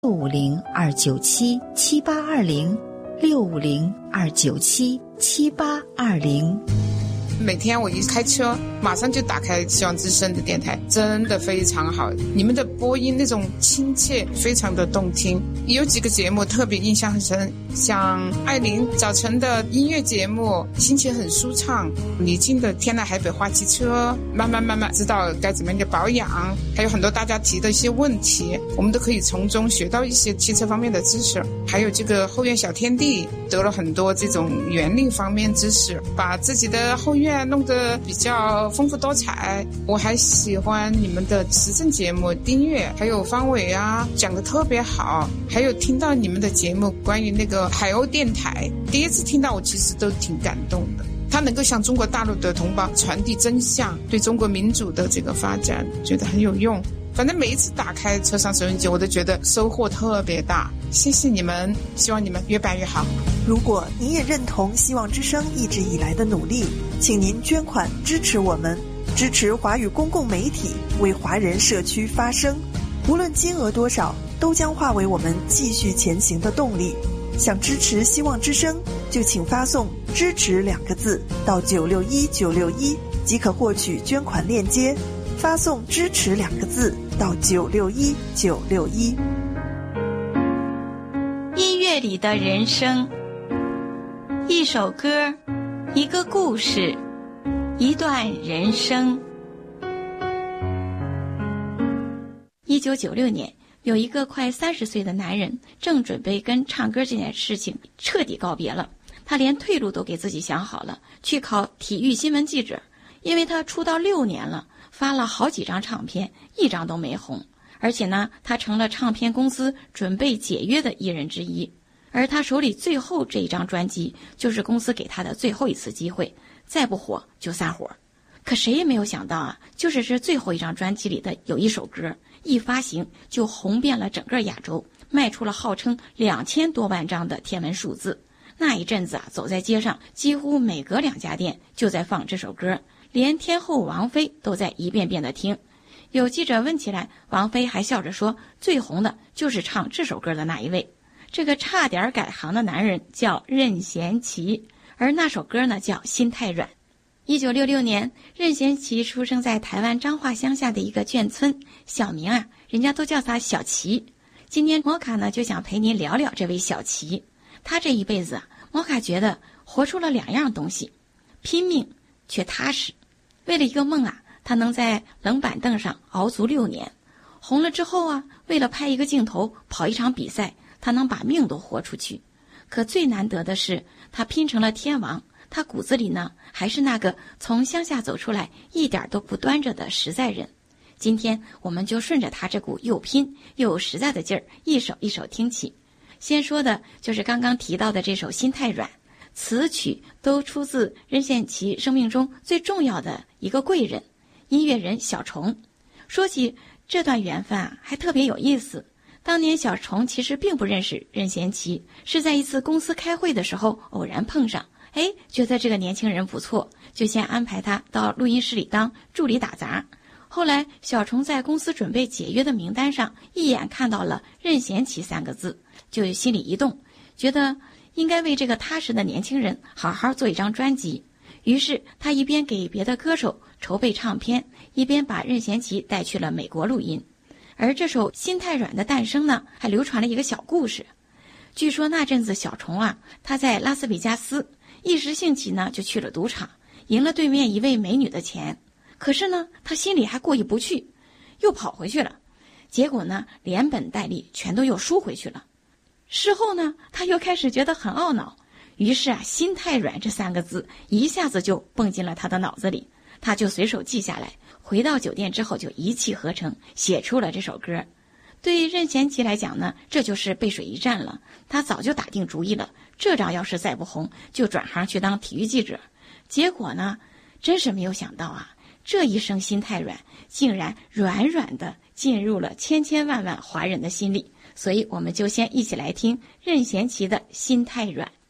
650-297-7820，650-297-7820。 每天我一开车马上就打开希望之声的电台，真的非常好，你们的播音那种亲切非常的动听。有几个节目特别印象很深，像艾琳早晨的音乐节目心情很舒畅，李菁的天南海北话汽车，慢慢知道该怎么样的保养，还有很多大家提的一些问题，我们都可以从中学到一些汽车方面的知识。还有这个后院小天地得了很多这种园林方面知识，把自己的后院弄得比较丰富多彩。我还喜欢你们的时政节目丁月还有方伟啊，讲得特别好。还有听到你们的节目关于那个海鸥电台，第一次听到我其实都挺感动的，它能够向中国大陆的同胞传递真相，对中国民主的这个发展觉得很有用。反正每一次打开车上收音机我都觉得收获特别大，谢谢你们，希望你们越办越好。 如果你也认同希望之声一直以来的努力，请您捐款支持我们，支持华语公共媒体，为华人社区发声，无论金额多少都将化为我们继续前行的动力。想支持希望之声，就请发送支持2个字到961961即可获取捐款链接，发送支持2个字到961961。 音乐里的人生，一首歌，一个故事，一段人生。1996年，有一个快30岁的男人正准备跟唱歌这件事情彻底告别了，他连退路都给自己想好了，去考体育新闻记者。因为他出道6年了，发了好几张唱片，一张都没红，而且呢，他成了唱片公司准备解约的艺人之一。而他手里最后这一张专辑，就是公司给他的最后一次机会，再不火就散伙。可谁也没有想到啊，就是这最后一张专辑里的有一首歌，一发行就红遍了整个亚洲，卖出了号称2000多万张的天文数字。那一阵子啊，走在街上，几乎每隔2家店就在放这首歌，连天后王菲都在一遍遍的听。有记者问起来，王菲还笑着说，最红的就是唱这首歌的那一位。这个差点改行的男人叫任贤齐，而那首歌呢叫《心太软》。1966年，任贤齐出生在台湾彰化乡下的一个眷村，小名啊，人家都叫他小齐。今天摩卡呢就想陪您聊聊这位小齐。他这一辈子啊，摩卡觉得活出了2样东西，拼命却踏实。为了一个梦啊，他能在冷板凳上熬足6年。红了之后啊，为了拍一个镜头，跑一场比赛，他能把命都豁出去。可最难得的是，他拼成了天王，他骨子里呢还是那个从乡下走出来一点都不端着的实在人。今天我们就顺着他这股又拼又实在的劲儿，一首一首听起。先说的就是刚刚提到的这首《心太软》，词曲都出自任贤齐生命中最重要的一个贵人，音乐人小虫。说起这段缘分啊，还特别有意思。当年小虫其实并不认识任贤齐，是在一次公司开会的时候偶然碰上，觉得这个年轻人不错，就先安排他到录音室里当助理打杂。后来小虫在公司准备解约的名单上一眼看到了任贤齐3个字，就心里一动，觉得应该为这个踏实的年轻人好好做一张专辑。于是他一边给别的歌手筹备唱片，一边把任贤齐带去了美国录音。而这首《心太软》的诞生呢，还流传了一个小故事。据说那阵子小虫啊，他在拉斯维加斯一时兴起呢，就去了赌场，赢了对面一位美女的钱。可是呢，他心里还过意不去，又跑回去了。结果呢，连本带利全都又输回去了。事后呢，他又开始觉得很懊恼，于是啊，心太软这3个字一下子就蹦进了他的脑子里，他就随手记下来，回到酒店之后就一气呵成写出了这首歌。对任贤齐来讲呢，这就是背水一战了，他早就打定主意了，这仗要是再不红，就转行去当体育记者。结果呢，真是没有想到啊，这一声心太软，竟然软软的进入了千千万万华人的心里。所以我们就先一起来听任贤齐的《心太软》。